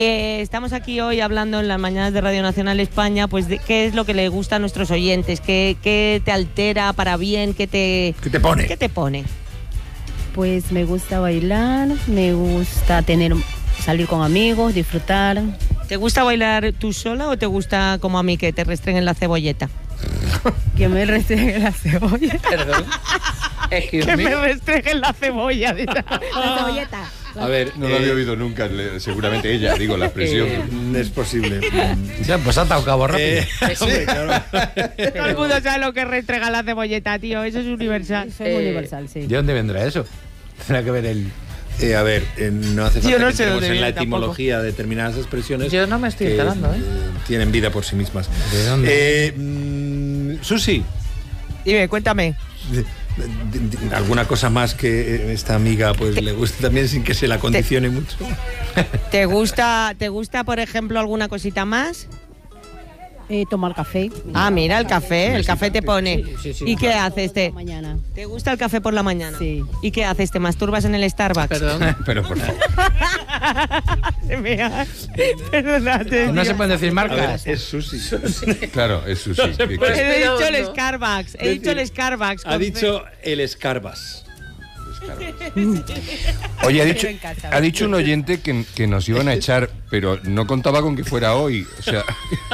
Estamos aquí hoy hablando en las mañanas de Radio Nacional España, pues de qué es lo que le gusta a nuestros oyentes, qué te altera para bien, qué te pone. ¿Qué te pone? Pues me gusta bailar, me gusta salir con amigos, disfrutar. ¿Te gusta bailar tú sola o te gusta como a mí que te restringen la cebolleta? Que me restringen la cebolla. Perdón. Que me restringen la cebolla. La cebolleta. A ver, no lo había oído nunca, seguramente ella, digo, la expresión. Es posible. Ya, pues ha atado cabo rápido. Sí, claro. Todo el mundo sabe lo que restrega la cebolleta, tío. Eso es universal. Eso es universal, sí. ¿De dónde vendrá eso? Tendrá que ver el... A ver, no hace falta Yo no que sé entremos dónde en la viene etimología de determinadas expresiones. Yo no me estoy enterando, tienen vida por sí mismas. ¿De dónde? Susi, Dime, cuéntame. alguna cosa más que esta amiga pues le guste también sin que se la condicione mucho. ¿Te gusta, por ejemplo, alguna cosita más? Tomar café. Ah, mira, el café te pone. Sí, ¿Y qué haces? Mañana. ¿Te gusta el café por la mañana? Sí. ¿Y qué haces? ¿Te masturbas en el Starbucks? Perdón. Pero por favor. Perdónate. No se pueden decir A ver, marcas. es Susi. Claro, es Susi. He dicho el Starbucks. He dicho el Starbucks. Ha dicho el Escarbas. Oye, ha dicho un oyente que nos iban a echar, pero no contaba con que fuera hoy. O sea,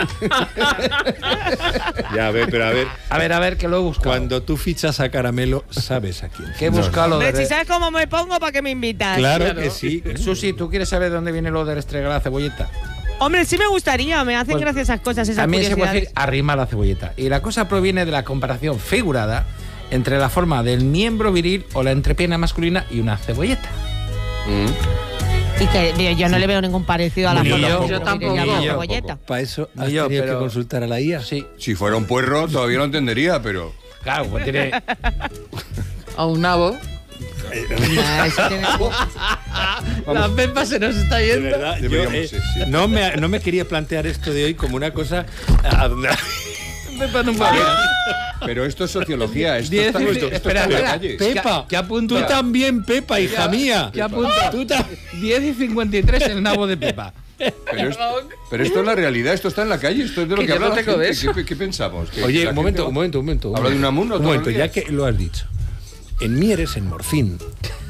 Ya, a ver, pero a ver. A ver, que lo he buscado. Cuando tú fichas a Caramelo, sabes a quién. Que he buscado lo Hombre, de... si sabes cómo me pongo, ¿para qué me invitas? Claro que sí. Susi, ¿tú quieres saber dónde viene lo de restregar la cebolleta? Hombre, sí me gustaría. Me hacen Pues, gracia esas cosas, esas También se puede curiosidades. decir arrima la cebolleta. Y la cosa proviene de la comparación figurada entre la forma del miembro viril o la entrepierna masculina y una cebolleta. Y que yo no le veo ningún parecido a la Ni foto. yo tampoco. ni yo. Cebolleta. Para eso has Ni yo, tenido que pero- consultar a la IA. Sí. si fuera un puerro todavía lo entendería, pero... Claro, pues tiene... A un nabo. Ah, eso tiene- La pepa se nos está De yendo. verdad, yo, Deberíamos, sí. no me quería plantear esto de hoy como una cosa a donde Pepa no va bien. Pero esto es sociología, esto 10, está esto espera, está en la espera. calle. Pepa, ¿Qué apunta? tú también, Pepa, hija mía. ¿Qué apunta? Tú ta- 10 y 53 el nabo de Pepa. Pero esto es la realidad, esto está en la calle, esto es de lo Que que yo habla no la tengo de gente. eso. ¿Qué pensamos? ¿Que Oye, la un momento. ¿Habla de un amuno Un todos momento, los ya días? que lo has dicho. En Mieres, en Morcín,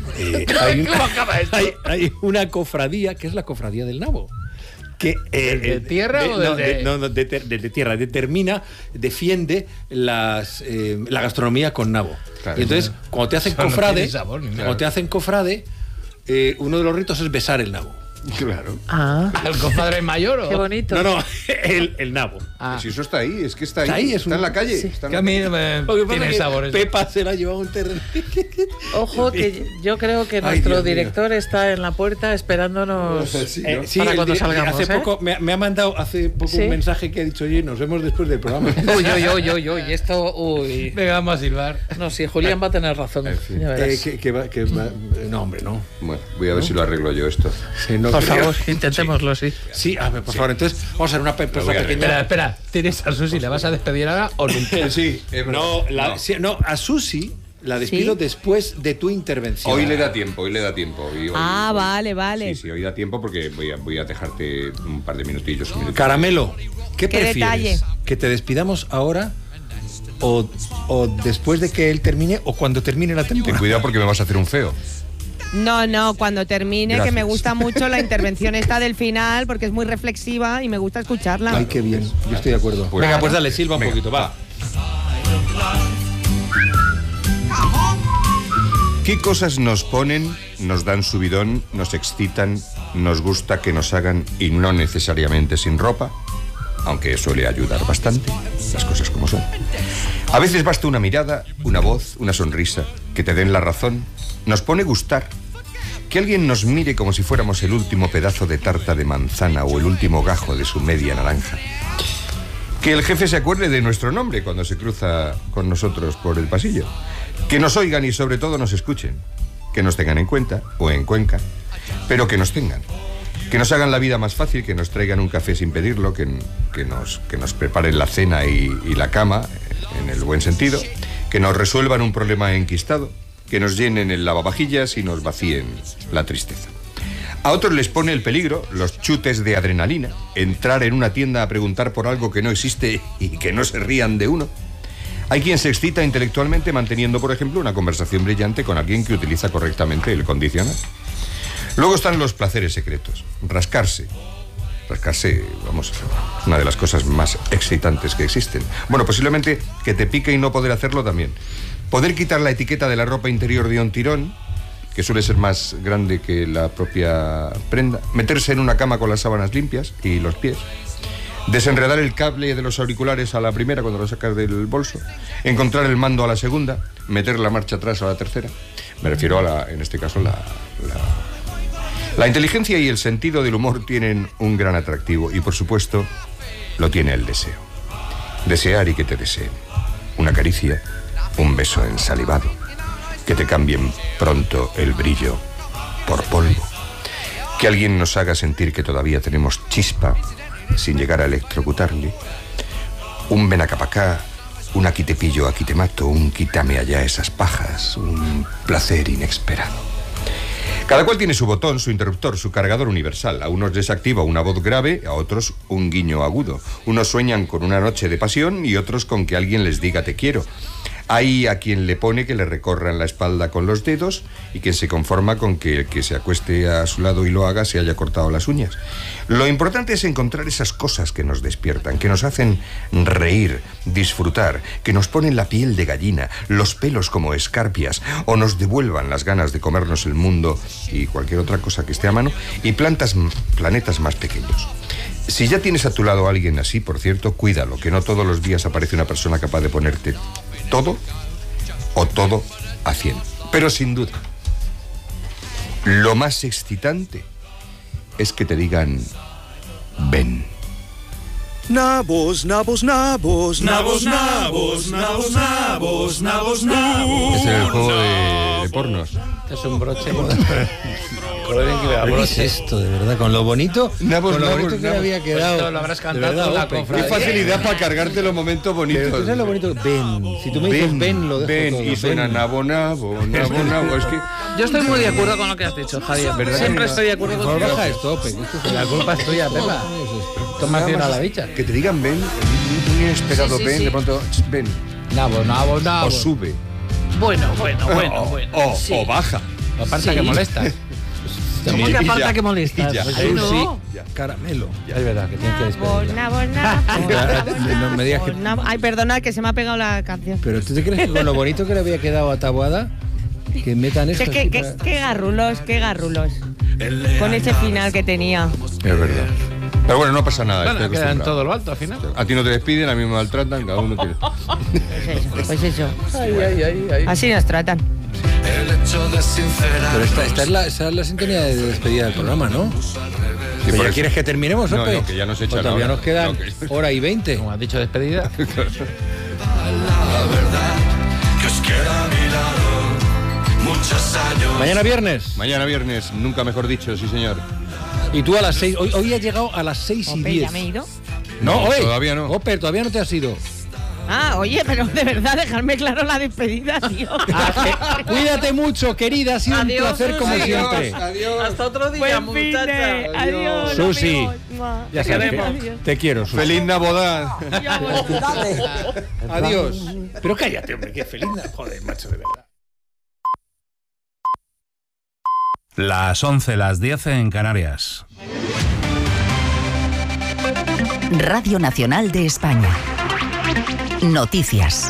hay una cofradía que es la cofradía del nabo. Que, ¿De tierra o de tierra, defiende la gastronomía con nabo. Claro. Y entonces, cuando te hacen Eso no cofrade, tiene sabor ni nada. cuando te hacen cofrade, uno de los ritos es besar el nabo. Claro. Ah, ¿El compadre mayor o...? qué bonito. No, el nabo. Ah, Si eso está ahí, es que está ahí. Está ahí, es está un- en la calle. sí. Está en que la a mí calle. no me Lo que pasa tiene es que sabor eso. Pepa se la ha llevado a un terreno. Ojo, que yo creo que Ay, nuestro Dios mío. director está en la puerta esperándonos. Sí, ¿no? Sí, Para cuando el- salgamos, hace ¿eh? poco me ha mandado hace poco Sí. un mensaje que ha dicho, oye, nos vemos después del programa. Uy, esto, uy. Venga, vamos a silbar. No, sí, Julián va a tener razón. En fin. Ya verás. No, hombre, no. Bueno, voy a ver si lo arreglo yo esto. Sí, no Por creo. favor, intentémoslo, sí. Sí, a ver, por favor, entonces vamos a hacer una voy a pausa arreglar. pequeña. Espera, tienes a Susi, ¿la vas a despedir ahora o nunca? Sí, No, a Susi la despido ¿Sí? después de tu intervención. Hoy le da tiempo. Hoy, Ah, vale. Sí, hoy da tiempo porque voy a dejarte un par de minutillos. un minutito. Caramelo, ¿qué ¿Qué prefieres? detalle? ¿Que te despidamos ahora o después de que él termine o cuando termine la Ten temporada? cuidado porque me vas a hacer un feo. No, cuando termine, Gracias. que me gusta mucho la intervención esta del final, porque es muy reflexiva y me gusta escucharla. Ay, qué bien, yo estoy de acuerdo. Pues- Venga, pues dale, silba un Venga, poquito, va. ¿Qué cosas nos ponen, nos dan subidón, nos excitan, nos gusta que nos hagan y no necesariamente sin ropa? Aunque suele ayudar bastante, las cosas como son. A veces basta una mirada, una voz, una sonrisa, que te den la razón. Nos pone gustar. Que alguien nos mire como si fuéramos el último pedazo de tarta de manzana o el último gajo de su media naranja. Que el jefe se acuerde de nuestro nombre cuando se cruza con nosotros por el pasillo. Que nos oigan y sobre todo nos escuchen. Que nos tengan en cuenta o en Cuenca, pero que nos tengan. Que nos hagan la vida más fácil, que nos traigan un café sin pedirlo, que nos preparen la cena y la cama, en el buen sentido. Que nos resuelvan un problema enquistado. Que nos llenen el lavavajillas y nos vacíen la tristeza. A otros les pone el peligro, los chutes de adrenalina, entrar en una tienda a preguntar por algo que no existe y que no se rían de uno. Hay quien se excita intelectualmente manteniendo, por ejemplo, una conversación brillante con alguien que utiliza correctamente el condicional. Luego están los placeres secretos. Rascarse, vamos, es una de las cosas más excitantes que existen. Bueno, posiblemente que te pique y no poder hacerlo también. Poder quitar la etiqueta de la ropa interior de un tirón, que suele ser más grande que la propia prenda. Meterse en una cama con las sábanas limpias y los pies. Desenredar el cable de los auriculares a la primera cuando lo sacas del bolso. Encontrar el mando a la segunda. Meter la marcha atrás a la tercera. Me refiero a en este caso, la inteligencia y el sentido del humor tienen un gran atractivo y, por supuesto, lo tiene el deseo. Desear y que te deseen. Una caricia, un beso ensalivado, que te cambien pronto el brillo por polvo. Que alguien nos haga sentir que todavía tenemos chispa sin llegar a electrocutarle. Un ven acá pa' acá, un aquí te pillo, aquí te mato, un quítame allá esas pajas, un placer inesperado. Cada cual tiene su botón, su interruptor, su cargador universal. A unos les activa una voz grave, a otros un guiño agudo. Unos sueñan con una noche de pasión y otros con que alguien les diga te quiero. Hay a quien le pone que le recorran la espalda con los dedos y quien se conforma con que el que se acueste a su lado y lo haga se haya cortado las uñas. Lo importante es encontrar esas cosas que nos despiertan, que nos hacen reír, disfrutar, que nos ponen la piel de gallina, los pelos como escarpias o nos devuelvan las ganas de comernos el mundo y cualquier otra cosa que esté a mano y planetas más pequeños. Si ya tienes a tu lado a alguien así, por cierto, cuídalo, que no todos los días aparece una persona capaz de ponerte todo o todo a 100. Pero sin duda, lo más excitante es que te digan ven. Nabos, nabos, nabos, nabos, nabos, nabos, nabos, nabos, nabos. Es el juego de pornos. Es un broche. ¿Qué es esto, de verdad? Con lo bonito, Nabos, con lo nabos, bonito que nabos. había quedado. Esto lo habrás De cantado verdad, en la Ope, Qué cofradía. facilidad para cargarte los momentos bonitos. Pero tú sabes lo bonito. Ven. Si tú me dices ven, lo dejo ven, todo. y suena Ven. nabo, nabo, nabo, nabo. Es que Yo estoy muy de acuerdo con lo que has dicho, Javier. ¿Verdad? Siempre estoy de acuerdo Por con favor, tu baja esto, Ope. Esto es La culpa es tuya, Pepa. Toma acción a la bicha. que te digan ven, un inesperado Sí, sí, ven, sí. de pronto ven, Nabo. o sube, Bueno. Sí. o baja. Aparta Sí. que molesta. ¿Cómo que Y aparta ya, que molesta? y ya. Ay, no. Caramelo. Es verdad que tienes que despedirla. No me digas que... Ay, perdona, que se me ha pegado la canción. Pero ¿tú te crees que con lo bonito que le había quedado a Taboada, que metan esto? Es que, así qué garrulos. Con ese final que tenía. Es verdad. Pero bueno, no pasa nada. Bueno, estoy queda en acostumbrado. todo lo alto al final. A ti no te despiden, a mí me maltratan, cada uno tiene. Pues eso. Ay. Así nos tratan. Pero esa es la sintonía de despedida del programa, ¿no? por ¿Ya eso. quieres que terminemos, No, Ope? no, que ya nos echan Pues todavía ahora. nos quedan No, que- hora y 20. Como has dicho, despedida. Mañana viernes. Mañana viernes, nunca mejor dicho, sí señor. Y tú a las 6. Hoy has llegado a las 6:10. Ope, ya me he ido. No, hoy. Todavía no. Ope, todavía no te has ido. Ah, oye, pero de verdad, dejarme claro la despedida, tío. Cuídate mucho, querida. Ha sido Adiós, un placer como Susi. siempre. Hasta otro día, Buen muchacha. fin de... Adiós. Susi. amigos. Mua. Ya sabes que queremos. te quiero, Susi. ¡Feliz Navidad! Adiós. Pero cállate, hombre, que feliz. Joder, macho, de verdad. Las 11, las 10 en Canarias. Radio Nacional de España. Noticias.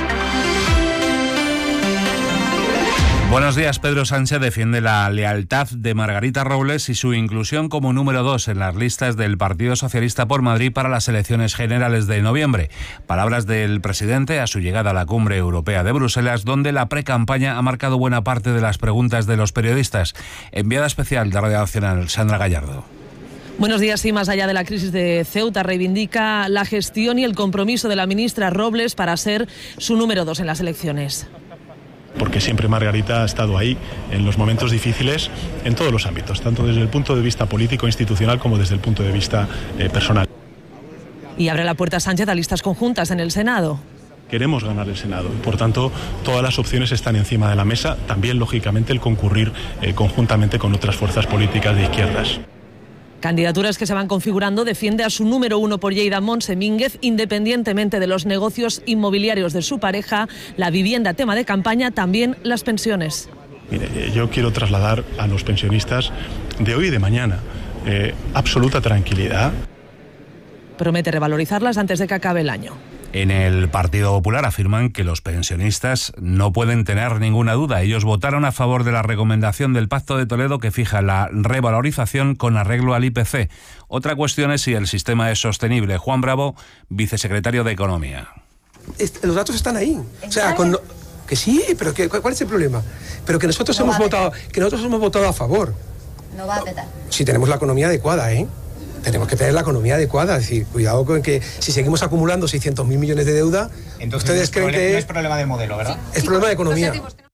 Buenos días. Pedro Sánchez defiende la lealtad de Margarita Robles y su inclusión como número 2 en las listas del Partido Socialista por Madrid para las elecciones generales de noviembre. Palabras del presidente a su llegada a la Cumbre Europea de Bruselas, donde la precampaña ha marcado buena parte de las preguntas de los periodistas. Enviada especial de Radio Nacional, Sandra Gallardo. Buenos días. Sí, más allá de la crisis de Ceuta, reivindica la gestión y el compromiso de la ministra Robles para ser su número 2 en las elecciones. Porque siempre Margarita ha estado ahí en los momentos difíciles en todos los ámbitos, tanto desde el punto de vista político, institucional, como desde el punto de vista personal. Y abre la puerta Sánchez a listas conjuntas en el Senado. queremos ganar el Senado. Por tanto, todas las opciones están encima de la mesa, también, lógicamente, el concurrir conjuntamente con otras fuerzas políticas de izquierdas. Candidaturas que se van configurando. Defiende a su número 1 por Lleida, Montse Mínguez, independientemente de los negocios inmobiliarios de su pareja, la vivienda tema de campaña, también las pensiones. Mire, yo quiero trasladar a los pensionistas de hoy y de mañana absoluta tranquilidad. Promete revalorizarlas antes de que acabe el año. En el Partido Popular afirman que los pensionistas no pueden tener ninguna duda. Ellos votaron a favor de la recomendación del Pacto de Toledo que fija la revalorización con arreglo al IPC. Otra cuestión es si el sistema es sostenible. Juan Bravo, vicesecretario de Economía. Los datos están ahí. O sea, que sí, pero ¿cuál es el problema? Pero que nosotros hemos votado a favor. No va a petar. Si tenemos la economía adecuada, Tenemos que tener la economía adecuada, es decir, cuidado con que si seguimos acumulando 600.000 millones de deuda, entonces ustedes creen que no es problema de modelo, ¿verdad? Es problema de economía.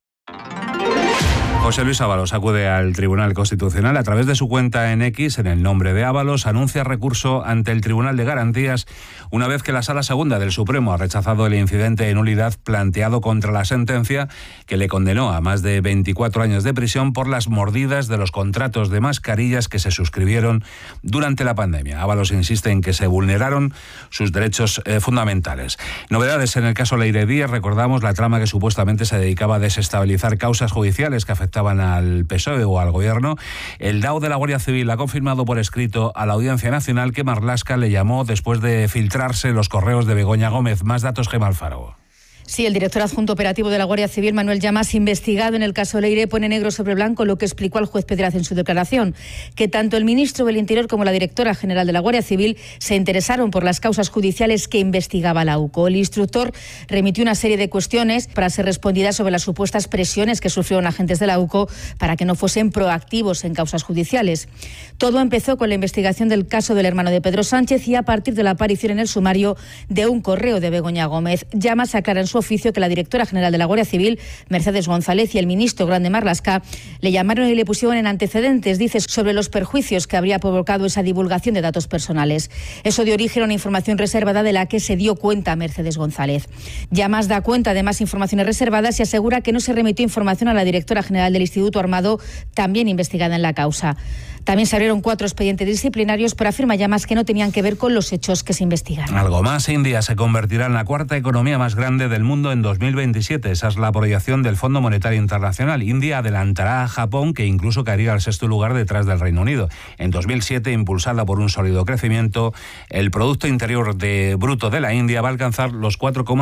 José Luis Ábalos acude al Tribunal Constitucional. A través de su cuenta en X, en el nombre de Ábalos, anuncia recurso ante el Tribunal de Garantías una vez que la Sala Segunda del Supremo ha rechazado el incidente de nulidad planteado contra la sentencia que le condenó a más de 24 años de prisión por las mordidas de los contratos de mascarillas que se suscribieron durante la pandemia. Ábalos insiste en que se vulneraron sus derechos fundamentales. Novedades en el caso Leire Díez. Recordamos la trama que supuestamente se dedicaba a desestabilizar causas judiciales que afectaban al PSOE o al Gobierno. El DAO de la Guardia Civil ha confirmado por escrito a la Audiencia Nacional que Marlaska le llamó después de filtrarse los correos de Begoña Gómez. Más datos, Gemma Alfaro. Sí, el director adjunto operativo de la Guardia Civil, Manuel Llamas, investigado en el caso Leire, pone negro sobre blanco lo que explicó al juez Pedraz en su declaración, que tanto el ministro del Interior como la directora general de la Guardia Civil se interesaron por las causas judiciales que investigaba la UCO. El instructor remitió una serie de cuestiones para ser respondidas sobre las supuestas presiones que sufrieron agentes de la UCO para que no fuesen proactivos en causas judiciales. Todo empezó con la investigación del caso del hermano de Pedro Sánchez y a partir de la aparición en el sumario de un correo de Begoña Gómez. Llamas aclara en su oficio que la directora general de la Guardia Civil, Mercedes González, y el ministro Grande Marlaska le llamaron y le pusieron en antecedentes, dice, sobre los perjuicios que habría provocado esa divulgación de datos personales. Eso dio origen a una información reservada de la que se dio cuenta Mercedes González. Llamas da cuenta de más informaciones reservadas y asegura que no se remitió información a la directora general del Instituto Armado, también investigada en la causa. También se abrieron 4 expedientes disciplinarios, pero afirma Llamas que no tenían que ver con los hechos que se investigan. Algo más, India se convertirá en la 4ª economía más grande del mundo en 2027. Esa es la proyección del Fondo Monetario Internacional. India adelantará a Japón, que incluso caería al 6º lugar detrás del Reino Unido. En 2007, impulsada por un sólido crecimiento, el Producto Interior Bruto de la India va a alcanzar los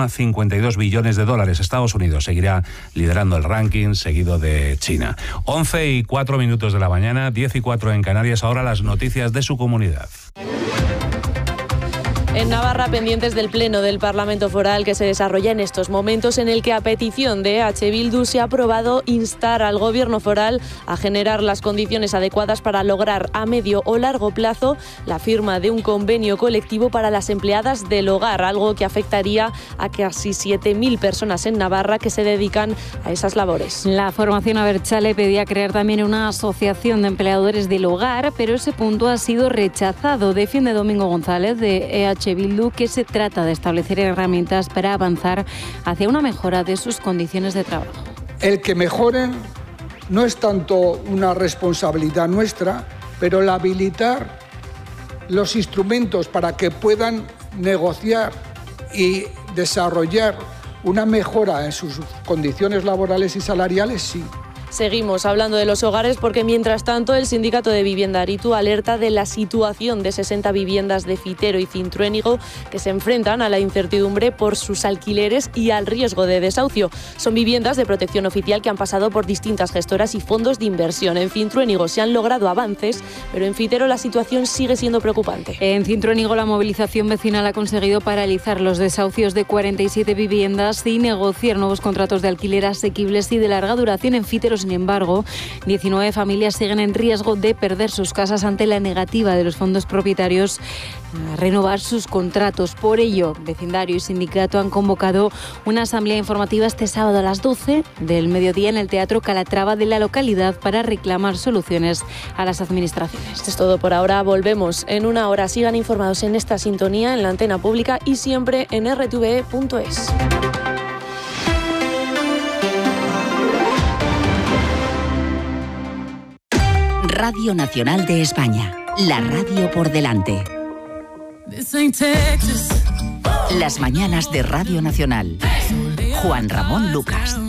4,52 billones de dólares. Estados Unidos seguirá liderando el ranking, seguido de China. 11:04 de la mañana, 10:04 en Canarias. Ahora las noticias de su comunidad. En Navarra, pendientes del Pleno del Parlamento Foral que se desarrolla en estos momentos, en el que a petición de EH Bildu se ha aprobado instar al Gobierno foral a generar las condiciones adecuadas para lograr a medio o largo plazo la firma de un convenio colectivo para las empleadas del hogar, algo que afectaría a casi 7.000 personas en Navarra que se dedican a esas labores. La formación Abertzale pedía crear también una asociación de empleadores del hogar, pero ese punto ha sido rechazado. Defiende Domingo González de EH Bildu que se trata de establecer herramientas para avanzar hacia una mejora de sus condiciones de trabajo. El que mejoren no es tanto una responsabilidad nuestra, pero el habilitar los instrumentos para que puedan negociar y desarrollar una mejora en sus condiciones laborales y salariales, sí. Seguimos hablando de los hogares porque, mientras tanto, el Sindicato de Vivienda Aritu alerta de la situación de 60 viviendas de Fitero y Cintruénigo que se enfrentan a la incertidumbre por sus alquileres y al riesgo de desahucio. Son viviendas de protección oficial que han pasado por distintas gestoras y fondos de inversión. En Cintruénigo se han logrado avances, pero en Fitero la situación sigue siendo preocupante. En Cintruénigo la movilización vecinal ha conseguido paralizar los desahucios de 47 viviendas y negociar nuevos contratos de alquiler asequibles y de larga duración. En Fitero Sin embargo, 19 familias siguen en riesgo de perder sus casas ante la negativa de los fondos propietarios a renovar sus contratos. Por ello, vecindario y sindicato han convocado una asamblea informativa este sábado a las 12 del mediodía en el Teatro Calatrava de la localidad para reclamar soluciones a las administraciones. Es todo por ahora. Volvemos en una hora. Sigan informados en esta sintonía, en la antena pública y siempre en rtve.es. Radio Nacional de España. La radio por delante. Las mañanas de Radio Nacional. Juan Ramón Lucas.